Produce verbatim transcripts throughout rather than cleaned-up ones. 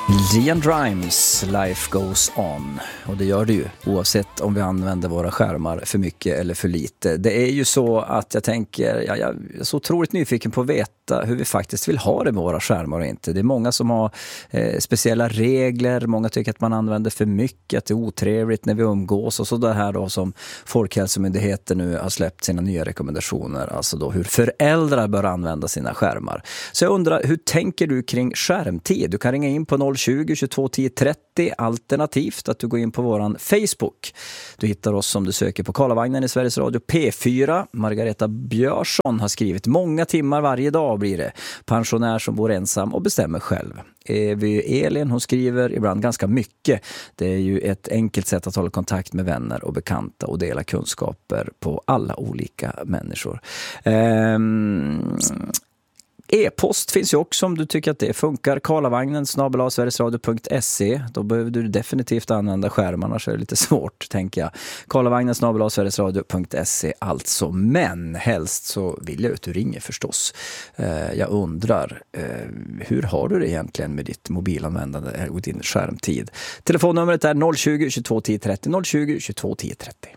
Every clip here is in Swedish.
Leon Grimes, Life Goes On. Och det gör det ju, oavsett om vi använder våra skärmar för mycket eller för lite. Det är ju så att jag tänker, ja, jag är så otroligt nyfiken på att veta hur vi faktiskt vill ha det med våra skärmar och inte. Det är många som har eh, speciella regler, många tycker att man använder för mycket, att det är otrevligt när vi umgås och så det här då som Folkhälsomyndigheten nu har släppt sina nya rekommendationer, alltså då hur föräldrar bör använda sina skärmar. Så jag undrar, hur tänker du kring skärmtid? Du kan ringa in på noll tjugo, tjugotvå, tio, trettio, alternativt att du går in på våran Facebook. Du hittar oss som du söker på Karlavagnen i Sveriges Radio P fyra. Margareta Björsson har skrivit många timmar varje dag blir det. Pensionär som bor ensam och bestämmer själv. Evy Elin, hon skriver ibland ganska mycket. Det är ju ett enkelt sätt att hålla kontakt med vänner och bekanta och dela kunskaper på alla olika människor. Ehm... E-post finns ju också om du tycker att det funkar. Karlavagnen snabel-a sverigesradio punkt se. Då behöver du definitivt använda skärmarna, så är det lite svårt, tänker jag. Karlavagnen snabel-a sverigesradio punkt se alltså. Men helst så vill jag att du ringer förstås. Eh, jag undrar, eh, hur har du det egentligen med ditt mobilanvändande och din skärmtid? Telefonnumret är noll tjugo, tjugotvå, tio, trettio. noll tjugo, tjugotvå, tio, trettio.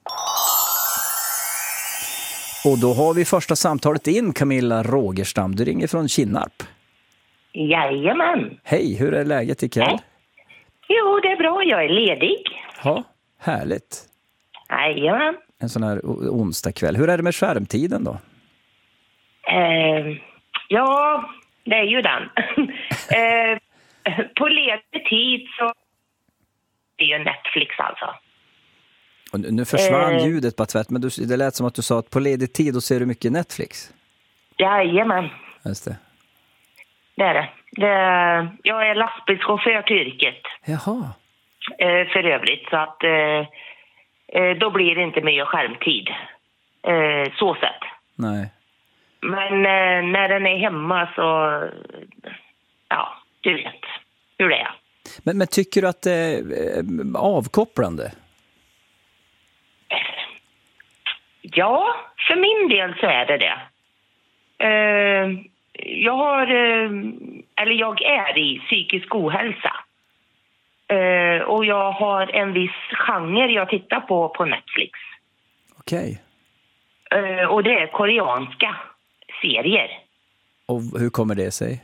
Och då har vi första samtalet in, Camilla Rogerstam. Du ringer från Kinnarp. Jajamän. Hej, hur är läget ikväll? Hej. Jo, det är bra. Jag är ledig. Ja, härligt. Jajamän. En sån här onsdag kväll. Hur är det med skärmtiden då? Eh, ja, det är ju den. eh, på ledig tid så det är ju Netflix alltså. Och nu försvann eh, ljudet på tvärt, men du, det lät som att du sa att på ledig tid då ser du mycket Netflix. Jajamän. Just det. Det är det. det jag är lastbilschaufför till yrket. Jaha. Eh, för övrigt, så att eh, eh, då blir det inte mycket skärmtid. Eh, så sett. Nej. Men eh, när den är hemma så, ja, du vet hur det är. Men, men tycker du att det är avkopplande? Ja, för min del så är det det. Uh, jag har, uh, eller jag är i psykisk ohälsa. Uh, och jag har en viss genre jag tittar på på Netflix. Okej. Okay. Uh, och det är koreanska serier. Och hur kommer det sig?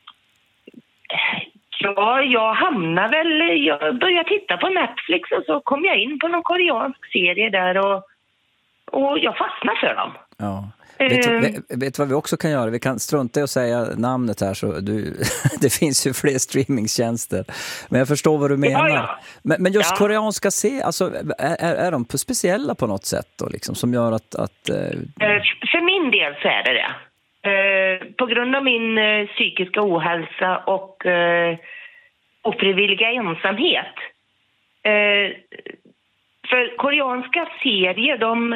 Ja, jag hamnar väl, jag började titta på Netflix och så kom jag in på någon koreansk serie där och Och jag fastnar för dem. Ja. Vet du, vet, vet vad vi också kan göra? Vi kan strunta i att säga namnet här. Så du, det finns ju fler streamingtjänster. Men jag förstår vad du menar. Ja, ja. Men, men just ja. koreanska serier, alltså, är, är de på speciella på något sätt då, liksom, som gör att... att uh... För min del så är det det. Uh, på grund av min uh, psykiska ohälsa och uh, ofrivilliga ensamhet. Uh, För koreanska serier, de,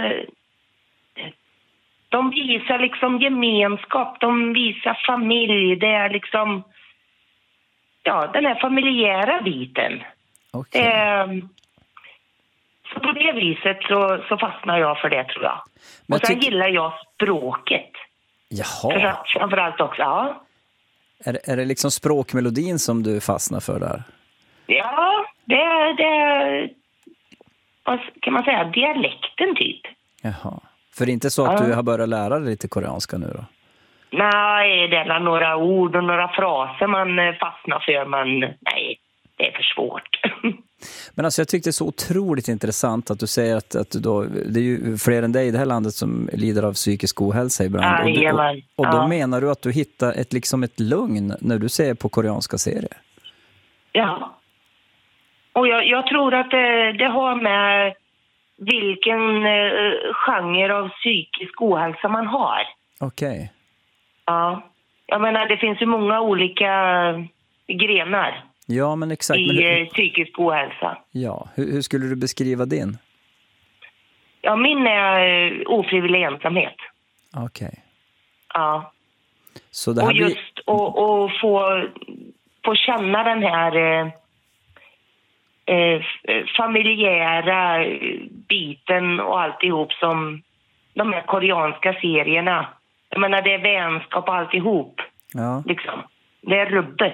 de visar liksom gemenskap, de visar familj, det är liksom, ja, den här familjära biten. Okay. Eh, så på det viset så, så fastnar jag för det, tror jag. Men och sen ty- gillar jag språket. Jaha. Framförallt också, ja. Är, är det liksom språkmelodin som du fastnar för där? Ja, det det vad kan man säga, dialekten typ. Jaha. För det är inte så att ja. du har börjat lära dig lite koreanska nu då? Nej, det är några ord och några fraser man fastnar för, men nej, det är för svårt. Men alltså jag tyckte det är så otroligt intressant att du säger att, att du då, det är ju fler än dig i det här landet som lider av psykisk ohälsa ibland. Ja, och, du, och, och då ja. menar du att du hittar ett, liksom ett lugn när du ser på koreanska serier? Ja. Och jag, jag tror att det, det har med vilken eh, genre av psykisk ohälsa man har. Okej. Okay. Ja. Jag menar, det finns ju många olika grenar. Ja, men exakt. I men hur, psykisk ohälsa. Ja, hur, hur skulle du beskriva din? Ja, min är ofrivillig ensamhet. Okej. Okay. Ja. Så det här och just blir... att, att få, få känna den här eh, eh, familjära biten och alltihop som de här koreanska serierna. Jag menar, det är vänskap och alltihop. Ja. Liksom. Det är rubbet.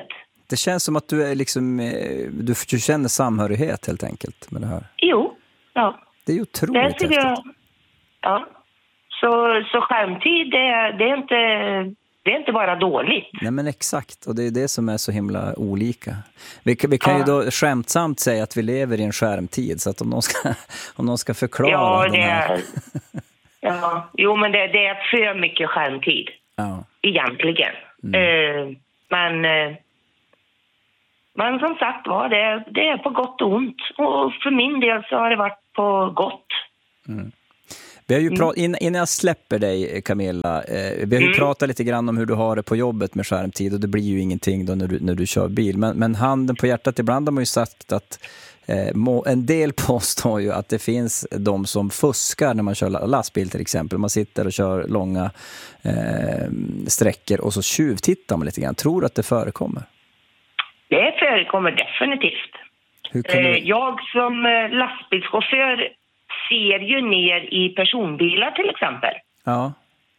Det känns som att du är liksom, du, du känner samhörighet helt enkelt med det här. Jo, ja. Det är ju otroligt häftigt. Jag, ja. Så, så skärmtid, det, det, är inte, det är inte bara dåligt. Nej men exakt, och det är det som är så himla olika. Vi, vi kan ja. ju då skämtsamt säga att vi lever i en skärmtid, så att om någon ska, om någon ska förklara ja, den här... det är, ja, jo men det, det är för mycket skärmtid. Ja. Egentligen. Mm. Uh, men... Uh, Men som sagt var, det, det är på gott och ont. Och för min del så har det varit på gott. Mm. Vi har ju pra- in, innan jag släpper dig, Camilla, eh, vi har ju mm. pratat lite grann om hur du har det på jobbet med skärmtid. Och det blir ju ingenting då när du, när du kör bil. Men, men handen på hjärtat, ibland har man ju sagt att eh, må, en del påstår ju att det finns de som fuskar när man kör lastbil till exempel. Man sitter och kör långa eh, sträckor och så tjuvtittar man lite grann. Tror du att det förekommer? Det förekommer definitivt. Hur kan du... Jag som lastbilschaufför ser ju ner i personbilar till exempel. Ja.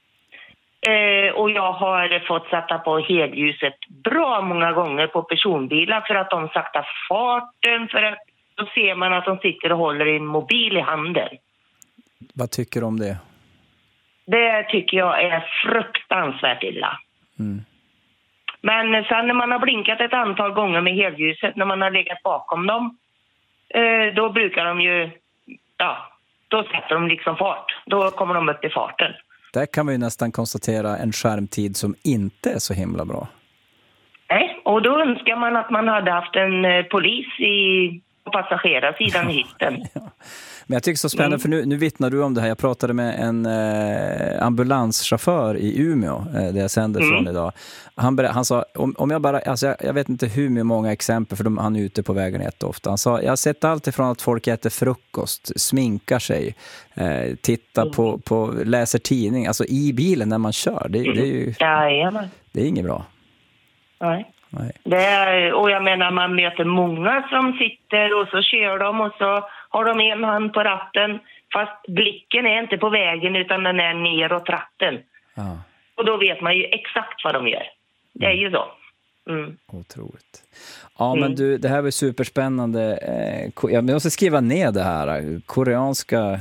Och jag har fått sätta på heljuset bra många gånger på personbilar för att de saktar farten. För att då ser man att de sitter och håller en mobil i handen. Vad tycker du om det? Det tycker jag är fruktansvärt illa. Mm. Men sen när man har blinkat ett antal gånger med heljuset, när man har legat bakom dem, eh, då brukar de ju, ja, då sätter de liksom fart. Då kommer de upp i farten. Där kan man ju nästan konstatera en skärmtid som inte är så himla bra. Nej, och då önskar man att man hade haft en eh, polis i på passagerarsidan i hytten. Ja. Men jag tycker så spännande, mm. för nu, nu vittnar du om det här. Jag pratade med en eh, ambulanschaufför i Umeå, eh, där jag sänder mm. från idag. Han, ber- han sa, om, om jag bara, alltså jag, jag vet inte hur många exempel, för de, han är ute på vägen jätteofta. Han sa, jag har sett allt ifrån att folk äter frukost, sminkar sig, eh, tittar mm. på, på, läser tidning, alltså i bilen när man kör. Det, det är ju, Jajamän. Det är inget bra. Nej. Nej. Det är, och jag menar, man möter många som sitter och så kör de och så har de en hand på ratten, fast blicken är inte på vägen utan den är neråt ratten. Ja. Och då vet man ju exakt vad de gör. Det är ju så. Mm. Otroligt. Ja, men du, det här var superspännande. Jag måste skriva ner det här. Koreanska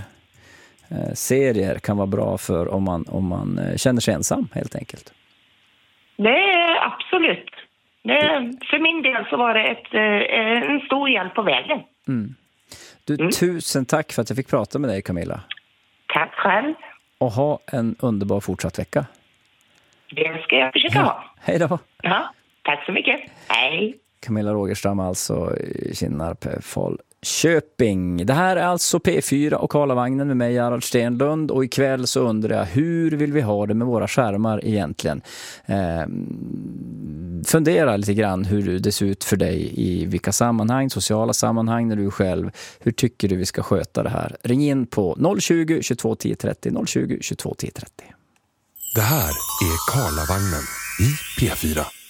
serier kan vara bra för om man, om man känner sig ensam, helt enkelt. Det är absolut. Det, för min del så var det ett, en stor hjälp på vägen. Mm. Du, mm. tusen tack för att jag fick prata med dig, Camilla. Tack själv. Och ha en underbar fortsatt vecka. Det ska jag försöka ja. ha. Hej då. Ja, tack så mycket. Hej. Camilla Rogerstam alltså i Kinnarp, Falköping. Det här är alltså P fyra och Karlavagnen med mig, Gerhard Stenlund. Och ikväll så undrar jag, hur vill vi ha det med våra skärmar egentligen? Eh, fundera lite grann hur det ser ut för dig i vilka sammanhang, sociala sammanhang när du är själv. Hur tycker du vi ska sköta det här? Ring in på noll tjugo, tjugotvå, tio trettio, noll tjugo, tjugotvå, tio trettio. Det här är Karlavagnen i P fyra.